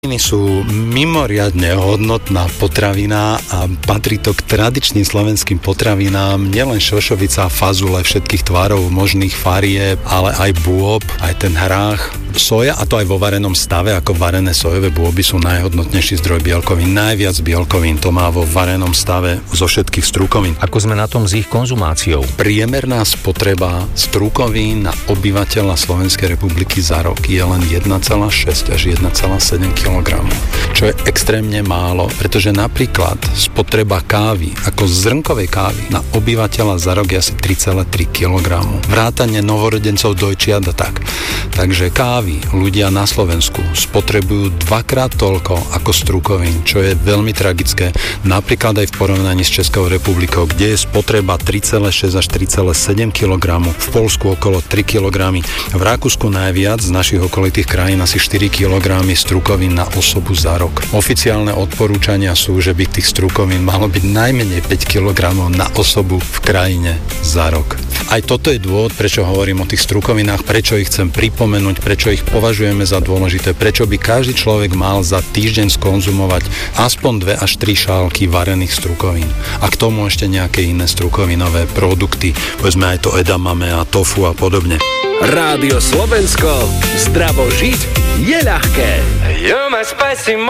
Sú mimoriadne hodnotná potravina a patrí to k tradičným slovenským potravinám, nielen šošovica, fazule všetkých tvarov, možných farieb, ale aj bôb, aj ten hrách. Soja, a to aj vo varenom stave, ako varené sojové bôby sú najhodnotnejší zdroj bielkovín. Najviac bielkovín to má vo varenom stave zo všetkých strukovín. Ako sme na tom s ich konzumáciou? Priemerná spotreba strukovín na obyvateľa Slovenskej republiky za rok je len 1,6 až 1,7 kg, čo je extrémne málo, pretože napríklad spotreba kávy, ako zrnkovej kávy na obyvateľa za rok je asi 3,3 kg. Vrátane novorodencov, dojčiat a tak. Takže ľudia na Slovensku spotrebujú dvakrát toľko ako strukovín, čo je veľmi tragické. Napríklad aj v porovnaní s Českou republikou, kde je spotreba 3,6 až 3,7 kg, v Poľsku okolo 3 kg, v Rakúsku najviac, z našich okolitých krajín asi 4 kg strukovín na osobu za rok. Oficiálne odporúčania sú, že by tých strukovín malo byť najmenej 5 kg na osobu v krajine za rok. Aj toto je dôvod, prečo hovorím o tých strukovinách, prečo ich chcem pripomenúť, prečo ich považujeme za dôležité, prečo by každý človek mal za týždeň skonzumovať aspoň 2 až 3 šálky varených strukovín. A k tomu ešte nejaké iné strukovinové produkty, povedzme aj to edamame a tofu a podobne. Rádio Slovensko, zdravo žiť je ľahké.